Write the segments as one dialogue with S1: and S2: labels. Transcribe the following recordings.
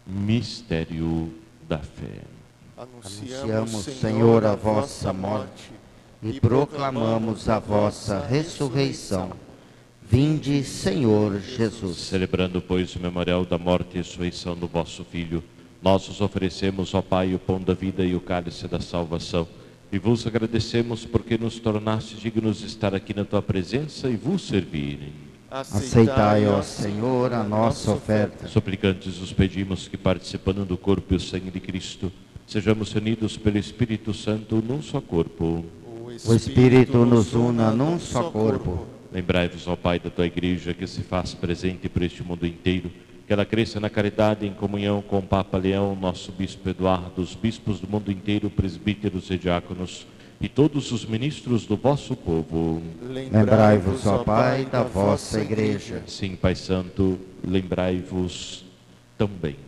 S1: Mistério da fé.
S2: Anunciamos, Senhor, a vossa morte e proclamamos a vossa ressurreição. Vinde, Senhor Jesus.
S1: Celebrando, pois, o memorial da morte e ressurreição do vosso Filho, nós os oferecemos, ó Pai, o pão da vida e o cálice da salvação. E vos agradecemos porque nos tornastes dignos de estar aqui na tua presença e vos servirem.
S2: Aceitai, ó Senhor, a nossa oferta.
S1: Suplicantes os pedimos que, participando do corpo e o sangue de Cristo, sejamos unidos pelo Espírito Santo num só corpo.
S2: O Espírito nos una num só corpo.
S1: Lembrai-vos, ó Pai, da tua Igreja, que se faz presente por este mundo inteiro, que ela cresça na caridade em comunhão com o Papa Leão, nosso Bispo Eduardo, os bispos do mundo inteiro, presbíteros e diáconos, e todos os ministros do vosso povo.
S2: Lembrai-vos, ó Pai, da vossa Igreja.
S1: Sim, Pai Santo, lembrai-vos também.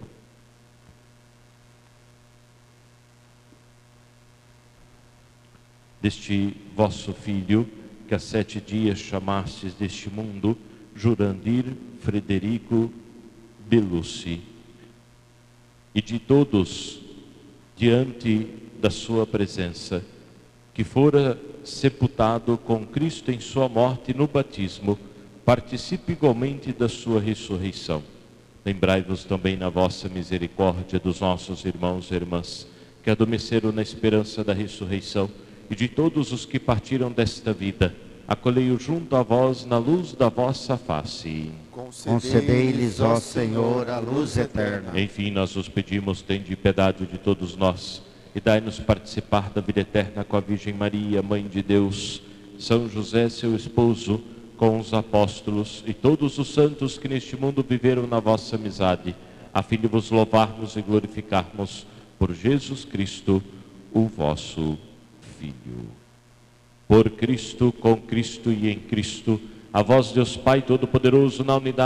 S1: Deste vosso Filho, que há 7 dias chamastes deste mundo, Jurandir Frederico Belucci, e de todos diante da sua presença, que fora sepultado com Cristo em sua morte no batismo, participe igualmente da sua ressurreição. Lembrai-vos também na vossa misericórdia dos nossos irmãos e irmãs, que adormeceram na esperança da ressurreição, e de todos os que partiram desta vida, acolhei-os junto a vós na luz da vossa face.
S2: Concedei-lhes, ó Senhor, a luz eterna.
S1: Enfim, nós os pedimos, tende piedade de todos nós, e dai-nos participar da vida eterna com a Virgem Maria, Mãe de Deus, São José, seu esposo, com os apóstolos e todos os santos que neste mundo viveram na vossa amizade, a fim de vos louvarmos e glorificarmos por Jesus Cristo, o vosso Filho. Por Cristo, com Cristo e em Cristo, a vós, Deus Pai Todo-Poderoso, na unidade